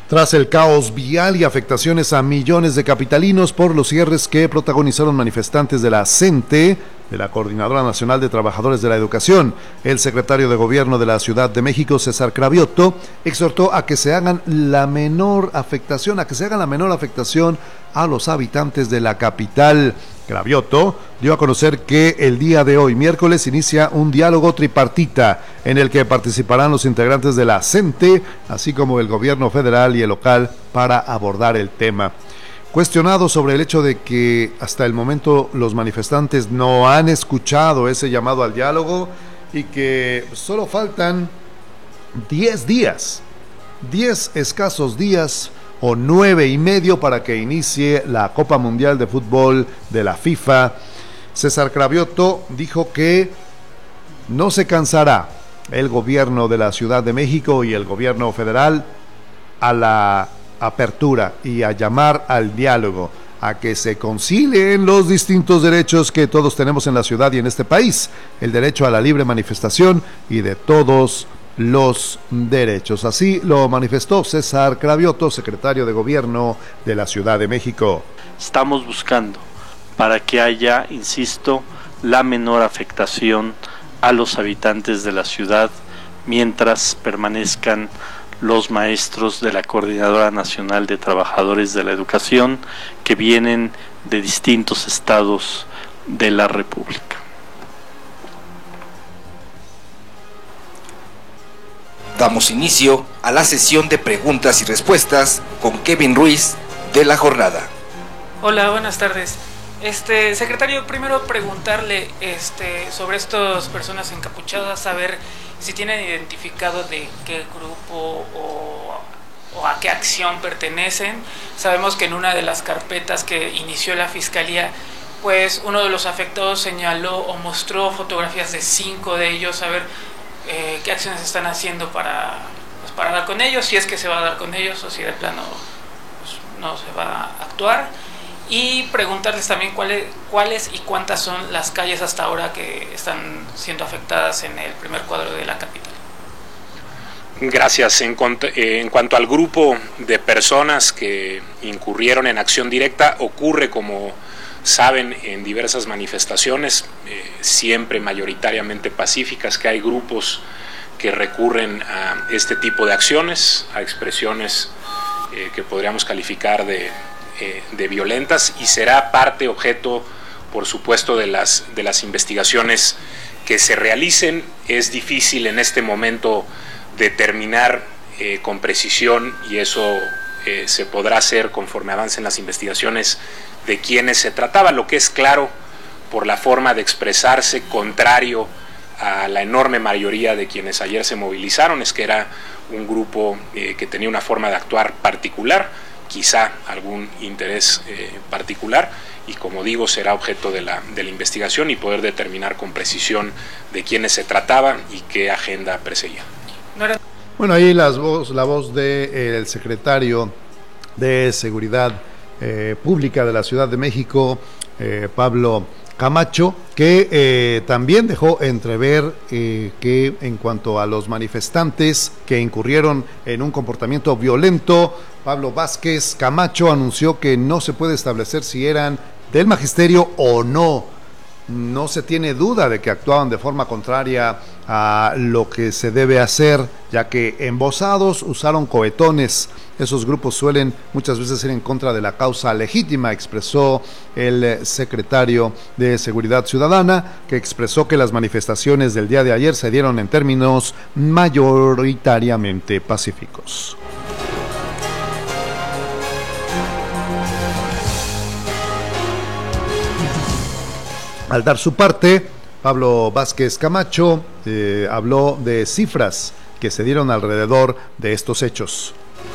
Tras el caos vial y afectaciones a millones de capitalinos por los cierres que protagonizaron manifestantes de la CENTE, de la Coordinadora Nacional de Trabajadores de la Educación, el secretario de Gobierno de la Ciudad de México, César Cravioto, exhortó a que se hagan la menor afectación, a los habitantes de la capital. Cravioto dio a conocer que el día de hoy, miércoles, inicia un diálogo tripartita en el que participarán los integrantes de la CENTE, así como el gobierno federal y el local, para abordar el tema. Cuestionado sobre el hecho de que hasta el momento los manifestantes no han escuchado ese llamado al diálogo y que solo faltan 10 días, 10 escasos días o 9 y medio para que inicie la Copa Mundial de Fútbol de la FIFA, César Cravioto dijo que no se cansará el gobierno de la Ciudad de México y el gobierno federal a la apertura y a llamar al diálogo, a que se concilien los distintos derechos que todos tenemos en la ciudad y en este país, el derecho a la libre manifestación y de todos los derechos. Así lo manifestó César Cravioto, secretario de Gobierno de la Ciudad de México. Estamos buscando para que haya, insisto, la menor afectación a los habitantes de la ciudad mientras permanezcan los maestros de la Coordinadora Nacional de Trabajadores de la Educación que vienen de distintos estados de la República. Damos inicio a la sesión de preguntas y respuestas con Kevin Ruiz de La Jornada. Hola, buenas tardes. Secretario, primero preguntarle sobre estas personas encapuchadas, saber si tienen identificado de qué grupo o a qué acción pertenecen. Sabemos que en una de las carpetas que inició la Fiscalía, pues uno de los afectados señaló o mostró fotografías de 5 de ellos, saber qué acciones están haciendo para dar con ellos, si es que se va a dar con ellos o si de plano pues, no se va a actuar. Y preguntarles también cuáles y cuántas son las calles hasta ahora que están siendo afectadas en el primer cuadro de la capital. Gracias. En cuanto al grupo de personas que incurrieron en acción directa, ocurre, como saben, en diversas manifestaciones, siempre mayoritariamente pacíficas, que hay grupos que recurren a este tipo de acciones, a expresiones que podríamos calificar de violentas, y será parte, objeto, por supuesto, de las investigaciones que se realicen. Es difícil en este momento determinar con precisión, y eso se podrá hacer conforme avancen las investigaciones, de quiénes se trataba. Lo que es claro, por la forma de expresarse, contrario a la enorme mayoría de quienes ayer se movilizaron, es que era un grupo que tenía una forma de actuar particular, quizá algún interés particular, y como digo, será objeto de la investigación y poder determinar con precisión de quiénes se trataba y qué agenda perseguía. Bueno, ahí la voz del secretario de Seguridad Pública de la Ciudad de México, Pablo Camacho, que también dejó entrever que en cuanto a los manifestantes que incurrieron en un comportamiento violento, Pablo Vázquez Camacho anunció que no se puede establecer si eran del magisterio o no. No se tiene duda de que actuaban de forma contraria a lo que se debe hacer, ya que embosados usaron cohetones. Esos grupos suelen muchas veces ir en contra de la causa legítima, expresó el secretario de Seguridad Ciudadana, que expresó que las manifestaciones del día de ayer se dieron en términos mayoritariamente pacíficos. Al dar su parte, Pablo Vázquez Camacho habló de cifras que se dieron alrededor de estos hechos.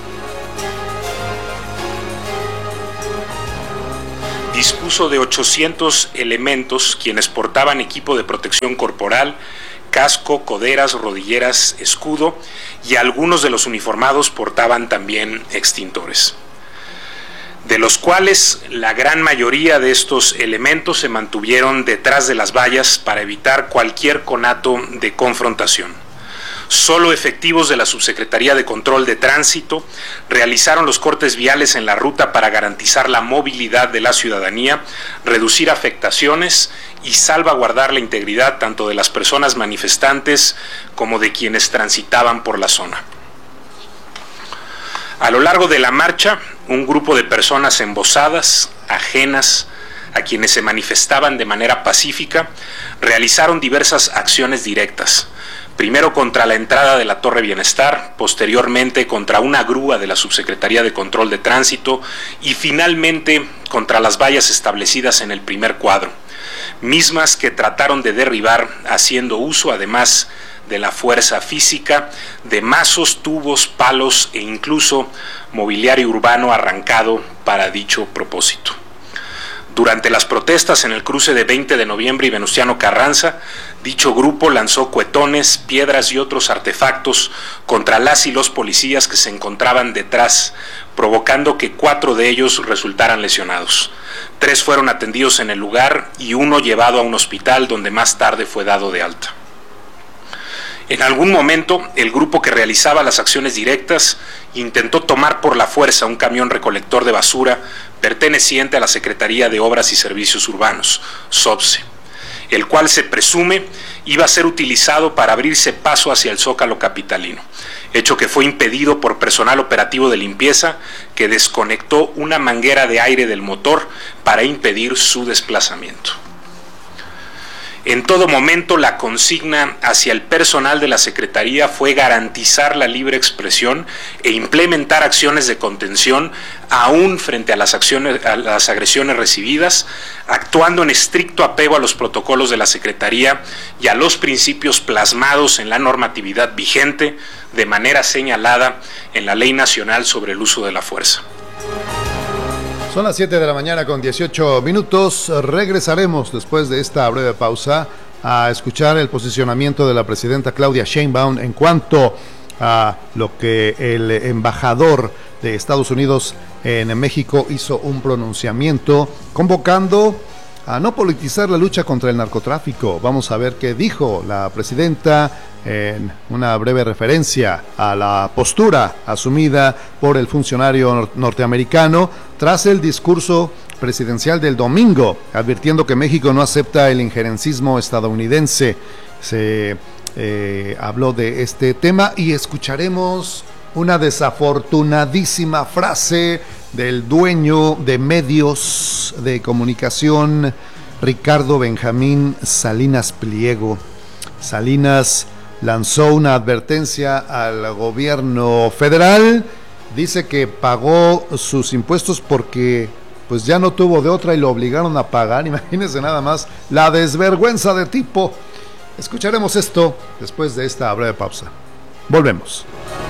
Dispuso de 800 elementos, quienes portaban equipo de protección corporal, casco, coderas, rodilleras, escudo, y algunos de los uniformados portaban también extintores, de los cuales la gran mayoría de estos elementos se mantuvieron detrás de las vallas para evitar cualquier conato de confrontación. Solo efectivos de la Subsecretaría de Control de Tránsito realizaron los cortes viales en la ruta para garantizar la movilidad de la ciudadanía, reducir afectaciones y salvaguardar la integridad tanto de las personas manifestantes como de quienes transitaban por la zona. A lo largo de la marcha, un grupo de personas embosadas, ajenas a quienes se manifestaban de manera pacífica, realizaron diversas acciones directas. Primero contra la entrada de la Torre Bienestar, posteriormente contra una grúa de la Subsecretaría de Control de Tránsito y finalmente contra las vallas establecidas en el primer cuadro, mismas que trataron de derribar haciendo uso además de la fuerza física, de mazos, tubos, palos e incluso mobiliario urbano arrancado para dicho propósito. Durante las protestas en el cruce de 20 de noviembre y Venustiano Carranza, dicho grupo lanzó cuetones, piedras y otros artefactos contra las y los policías que se encontraban detrás, provocando que 4 de ellos resultaran lesionados. 3 fueron atendidos en el lugar y 1 llevado a un hospital donde más tarde fue dado de alta. En algún momento, el grupo que realizaba las acciones directas intentó tomar por la fuerza un camión recolector de basura perteneciente a la Secretaría de Obras y Servicios Urbanos, SOBSE, el cual se presume iba a ser utilizado para abrirse paso hacia el Zócalo capitalino, hecho que fue impedido por personal operativo de limpieza que desconectó una manguera de aire del motor para impedir su desplazamiento. En todo momento, la consigna hacia el personal de la Secretaría fue garantizar la libre expresión e implementar acciones de contención aún frente a las agresiones recibidas, actuando en estricto apego a los protocolos de la Secretaría y a los principios plasmados en la normatividad vigente, de manera señalada en la Ley Nacional sobre el Uso de la Fuerza. Son las 7 de la mañana con 18 minutos. Regresaremos después de esta breve pausa a escuchar el posicionamiento de la presidenta Claudia Sheinbaum en cuanto a lo que el embajador de Estados Unidos en México hizo un pronunciamiento convocando a no politizar la lucha contra el narcotráfico. Vamos a ver qué dijo la presidenta en una breve referencia a la postura asumida por el funcionario norteamericano tras el discurso presidencial del domingo, advirtiendo que México no acepta el injerencismo estadounidense. Se habló de este tema y escucharemos una desafortunadísima frase del dueño de medios de comunicación, Ricardo Benjamín Salinas Pliego. Salinas lanzó una advertencia al gobierno federal, dice que pagó sus impuestos porque pues ya no tuvo de otra y lo obligaron a pagar. Imagínense nada más la desvergüenza de tipo. Escucharemos esto después de esta breve pausa. Volvemos.